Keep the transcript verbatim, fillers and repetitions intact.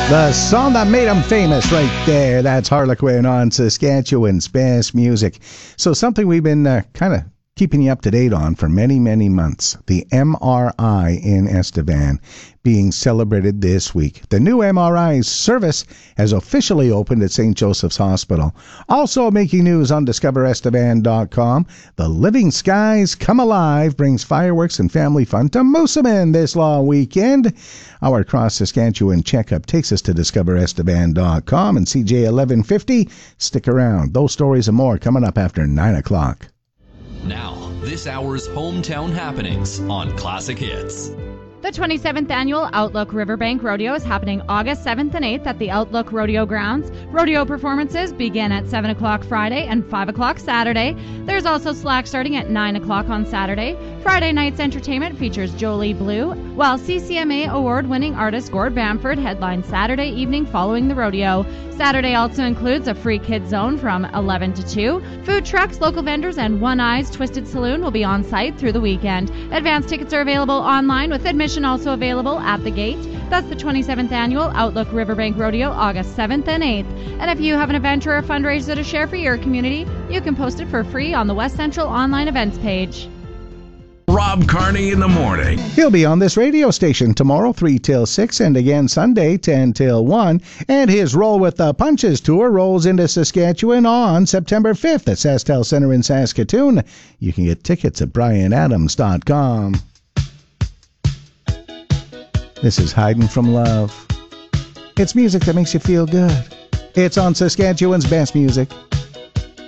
The song that made them famous right there. That's Harlequin on Saskatchewan's Best Music. So something we've been uh, kind of keeping you up to date on for many, many months. The M R I in Estevan being celebrated this week. The new M R I service has officially opened at Saint Joseph's Hospital. Also making news on discover estevan dot com. The Living Skies Come Alive brings fireworks and family fun to Moosomin this long weekend. Our Cross Saskatchewan checkup takes us to discover estevan dot com and C J eleven fifty. Stick around. Those stories and more coming up after nine o'clock. Now, this hour's hometown happenings on Classic Hits. The twenty-seventh Annual Outlook Riverbank Rodeo is happening August seventh and eighth at the Outlook Rodeo Grounds. Rodeo performances begin at seven o'clock Friday and five o'clock Saturday. There's also slack starting at nine o'clock on Saturday. Friday night's entertainment features Jolie Blue, while C C M A award-winning artist Gord Bamford headlines Saturday evening following the rodeo. Saturday also includes a free kids zone from eleven to two. Food trucks, local vendors, and One Eye's Twisted Saloon will be on site through the weekend. Advance tickets are available online, with admission also available at the gate. That's the twenty-seventh Annual Outlook Riverbank Rodeo, August seventh and eighth. And if you have an event or a fundraiser to share for your community, you can post it for free on the West Central online events page. Rob Carney in the morning. He'll be on this radio station tomorrow, three till six, and again Sunday, ten till one. And his Roll with the Punches tour rolls into Saskatchewan on September fifth at SaskTel Centre in Saskatoon. You can get tickets at brian adams dot com. This is Hiding from Love. It's music that makes you feel good. It's on Saskatchewan's Best Music.